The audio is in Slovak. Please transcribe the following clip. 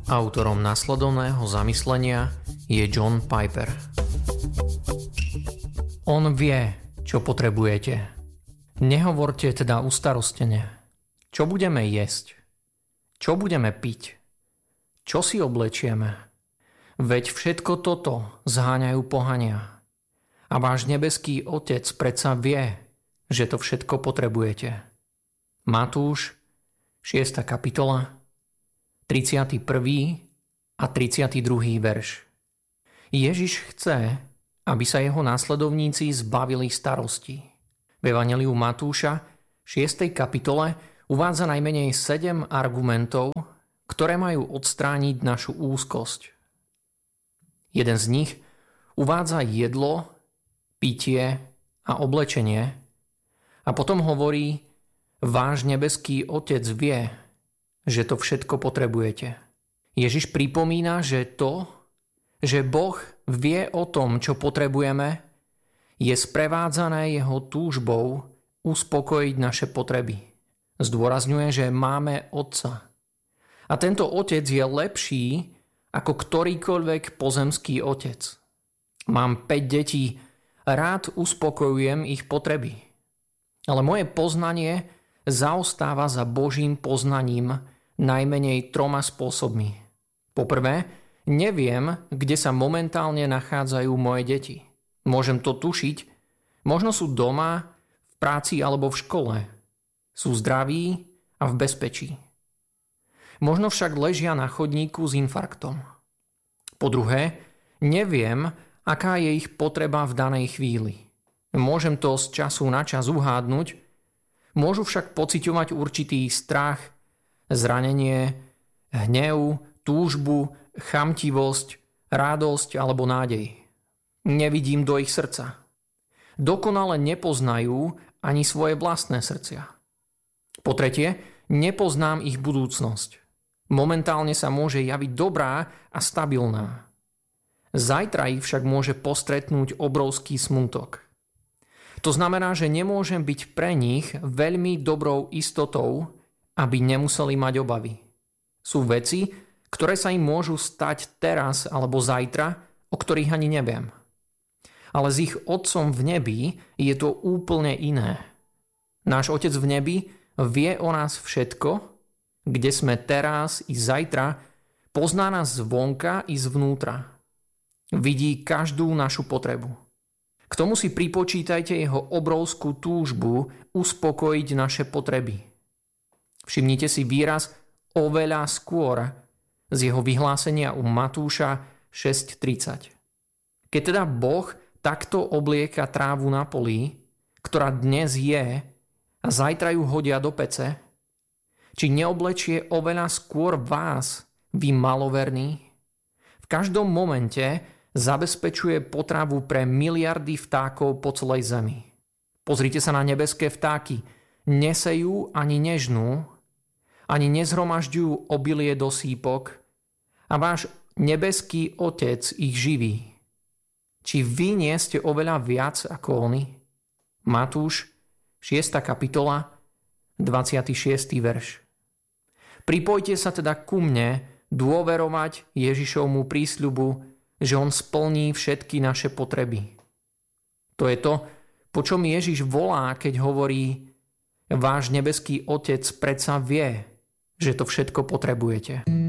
Autorom nasledovného zamyslenia je John Piper. On vie, čo potrebujete. Nehovorte teda ustarostene. Čo budeme jesť? Čo budeme piť? Čo si oblečieme? Veď všetko toto zháňajú pohania. A váš nebeský Otec predsa vie, že to všetko potrebujete. Matúš, 6. kapitola, 31. a 32. verš. Ježiš chce, aby sa jeho následovníci zbavili starosti. V Evanjeliu Matúša, 6. kapitole, uvádza najmenej 7 argumentov, ktoré majú odstrániť našu úzkosť. Jeden z nich uvádza jedlo, pitie a oblečenie a potom hovorí: váš nebeský Otec vie, že to všetko potrebujete. Ježiš pripomína, že Boh vie o tom, čo potrebujeme, je sprevádzané jeho túžbou uspokojiť naše potreby. Zdôrazňuje, že máme Otca. A tento Otec je lepší ako ktorýkoľvek pozemský otec. Mám 5 detí, rád uspokojujem ich potreby. Ale moje poznanie zaostáva za Božím poznaním najmenej 3 spôsobmi. Poprvé, neviem, kde sa momentálne nachádzajú moje deti. Môžem to tušiť, možno sú doma, v práci alebo v škole. Sú zdraví a v bezpečí. Možno však ležia na chodníku s infarktom. Po druhé, neviem, aká je ich potreba v danej chvíli. Môžem to z času na čas uhádnuť, môžu však pociťovať určitý strach, zranenie, hnev, túžbu, chamtivosť, radosť alebo nádej. Nevidím do ich srdca. Dokonale nepoznajú ani svoje vlastné srdcia. Po tretie, nepoznám ich budúcnosť. Momentálne sa môže javiť dobrá a stabilná. Zajtra ich však môže postretnúť obrovský smútok. To znamená, že nemôžem byť pre nich veľmi dobrou istotou, aby nemuseli mať obavy. Sú veci, ktoré sa im môžu stať teraz alebo zajtra, o ktorých ani neviem. Ale s ich Otcom v nebi je to úplne iné. Náš Otec v nebi vie o nás všetko, kde sme teraz i zajtra, pozná nás zvonka i zvnútra. Vidí každú našu potrebu. K tomu si pripočítajte jeho obrovskú túžbu uspokojiť naše potreby. Všimnite si výraz oveľa skôr z jeho vyhlásenia u Matúša 6.30. Keď teda Boh takto oblieka trávu na poli, ktorá dnes je a zajtra ju hodia do pece, či neoblečie oveľa skôr vás, vy maloverní? V každom momente zabezpečuje potravu pre miliardy vtákov po celej zemi. Pozrite sa na nebeské vtáky. Nesejú ani nežnú, ani nezhromažďujú obilie do sípok a váš nebeský Otec ich živí. Či vy nie ste oveľa viac ako oni? Matúš, 6. kapitola, 26. verš. Pripojte sa teda ku mne dôverovať Ježišovmu prísľubu, že on splní všetky naše potreby. To je to, po čom Ježiš volá, keď hovorí: váš nebeský Otec predsa vie, že to všetko potrebujete.